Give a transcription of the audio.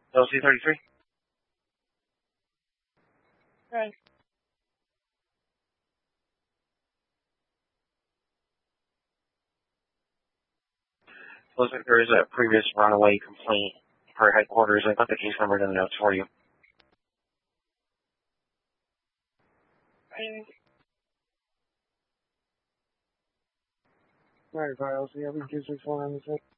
LC-33? Right. Looks like there is a previous runaway complaint for headquarters. I got the case number in the notes for you. Alright, Kyle, so yeah, we can just respond on this.